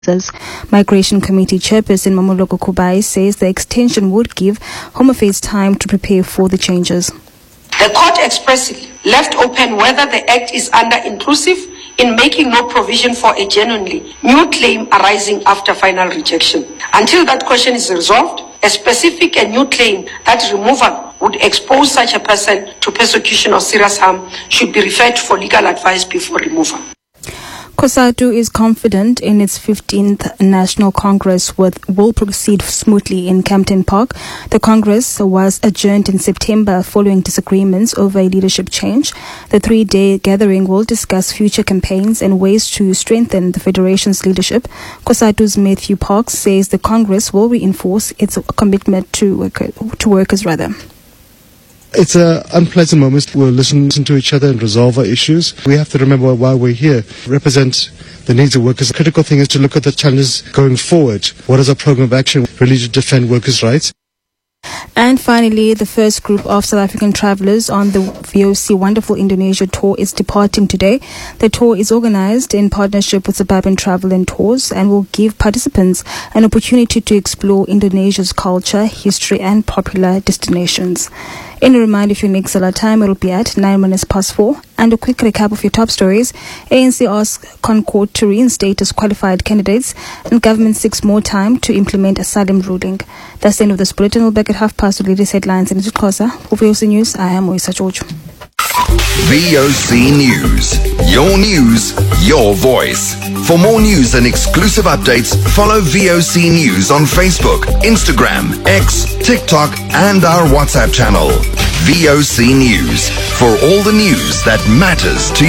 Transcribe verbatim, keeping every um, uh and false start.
Migration Committee Chairperson Mamoloko Kubai says the extension would give Home Affairs time to prepare for the changes. The court expressly left open whether the Act is under-inclusive in making no provision for a genuinely new claim arising after final rejection. Until that question is resolved, a specific and new claim that removal would expose such a person to persecution or serious harm should be referred for legal advice before removal. COSATU is confident in its fifteenth National Congress with, will proceed smoothly in Campton Park. The Congress was adjourned in September following disagreements over a leadership change. The three-day gathering will discuss future campaigns and ways to strengthen the Federation's leadership. COSATU's Matthew Parks says the Congress will reinforce its commitment to, worker, to workers. rather. It's an unpleasant moment. We'll listen, listen to each other and resolve our issues. We have to remember why we're here, represent the needs of workers. The critical thing is to look at the challenges going forward. What is our program of action really to defend workers' rights? And finally, the first group of South African travellers on the V O C Wonderful Indonesia tour is departing today. The tour is organised in partnership with Suburban Travel and Tours and will give participants an opportunity to explore Indonesia's culture, history and popular destinations. In a reminder of your next Zala time, it will be at nine minutes past four. And a quick recap of your top stories. A N C asks Concord to reinstate as qualified candidates, and government seeks more time to implement asylum ruling. That's the end of this bulletin. We'll back at half past with the latest headlines in Xhosa. For V O C News, I am Moisa George. V O C News. Your news, your voice. For more news and exclusive updates, follow V O C News on Facebook, Instagram, X, TikTok, and our WhatsApp channel. V O C News. For all the news that matters to you.